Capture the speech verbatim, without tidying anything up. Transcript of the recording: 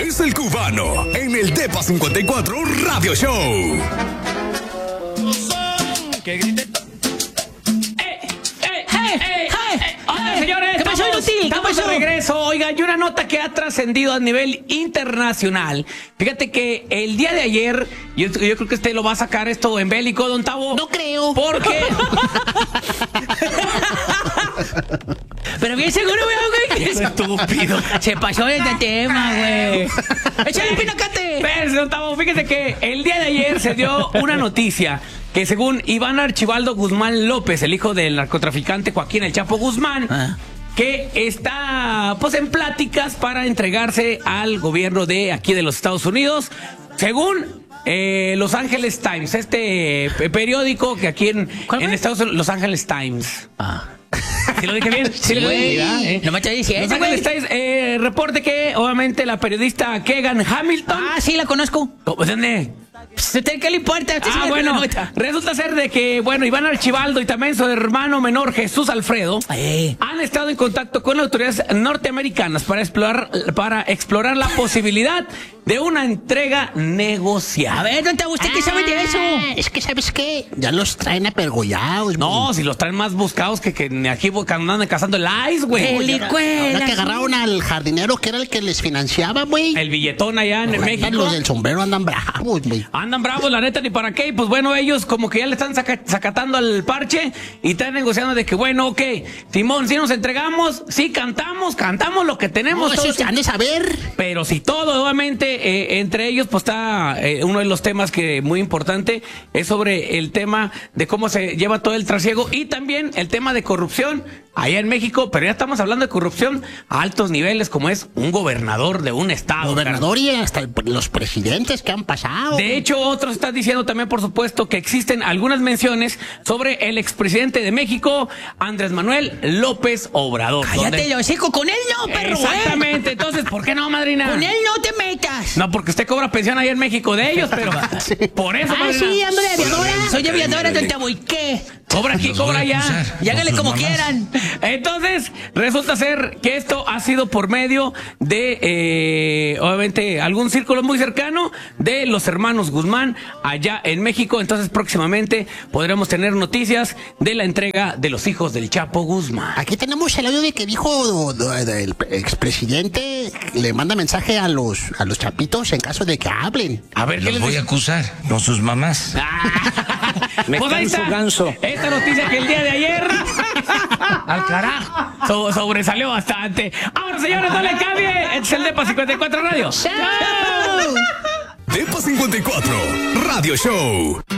es el cubano en el Depa cincuenta y cuatro Radio Show. Que griten. Señores, ¿qué pasó, estamos, Inútil? ¿Qué estamos pasó? de regreso. Oiga, y una nota que ha trascendido a nivel internacional. Fíjate que el día de ayer, yo, yo creo que usted lo va a sacar esto en bélico, don Tavo. No creo. Porque... Pero bien seguro, güey, Qué estúpido. se pasó de tema, güey. Échale un pinacate. Espérese, don Tavo, fíjese que el día de ayer se dio una noticia que según Iván Archibaldo Guzmán López, el hijo del narcotraficante Joaquín El Chapo Guzmán, Ah. que está pues en pláticas para entregarse al gobierno de aquí de los Estados Unidos, según eh, Los Angeles Times, este eh, periódico que aquí en, ¿Cuál, en güey? Estados Unidos, Los Angeles Times. Ah. ¿Sí lo dije bien? Sí, lo dije, ¿verdad? ¿Eh? No me estoy Los diciendo, Angeles güey. Times eh, reporte que obviamente la periodista Kegan Hamilton. Ah, sí, la conozco. ¿Cómo? ¿Dónde? ¿Qué le importa? Usted Ah, sabe bueno, la nota. resulta ser de que, bueno, Iván Archibaldo y también su hermano menor Jesús Alfredo Eh. han estado en contacto con autoridades norteamericanas para explorar, para explorar la posibilidad de una entrega negociada. A ver, ¿dónde está usted? ¿Qué sabe de eso? Es que, ¿sabes qué? Ya los traen apergollados. No, si los traen más buscados que, que aquí cuando andan cazando el ice, güey. Pelicuela. Ahora que agarraron al jardinero que era el que les financiaba, güey. El billetón allá en Andan México. Los del sombrero andan bravos, güey. Andan bravos, la neta, ni para qué. Y pues bueno, ellos como que ya le están saca- sacatando al parche y están negociando de que, bueno, ok, Simón, si nos entregamos, sí cantamos, cantamos lo que tenemos. No, todos. eso han de saber. Pero si todo, obviamente, eh, entre ellos, pues está eh, uno de los temas que muy importante es sobre el tema de cómo se lleva todo el trasiego y también el tema de corrupción allá en México, pero ya estamos hablando de corrupción a altos niveles, como es un gobernador de un estado. Gobernador y hasta el- los presidentes que han pasado. De hecho, otros están diciendo también, por supuesto, que existen algunas menciones sobre el expresidente de México, Andrés Manuel López Obrador. Cállate, donde- yo seco. Con él no, perro. Exactamente. Entonces, ¿por qué no, madrina? Con él no te metas. No, porque usted cobra pensión allá en México de ellos, pero por eso, Ah, madrina. sí, hombre, aviadora. Soy aviadora, don Tavo. ¿Y qué? Cobra aquí, Los voy cobra a allá. acusar. Y hágale Con sus como mamás. quieran. Entonces, resulta ser que esto ha sido por medio de, eh, obviamente, algún círculo muy cercano de los hermanos Guzmán allá en México. Entonces, próximamente podremos tener noticias de la entrega de los hijos del Chapo Guzmán. Aquí tenemos el audio de que dijo do- do- el expresidente le manda mensaje a los a los chapitos en caso de que hablen. A ver, ¿qué Los les voy a dice? acusar con sus mamás. Me pues ahí está. Esta noticia que el día de ayer al carajo so- sobresalió bastante. Ahora, señores, no le cambie. Este es el Depa cincuenta y cuatro Radio. Depa cincuenta y cuatro Radio Show.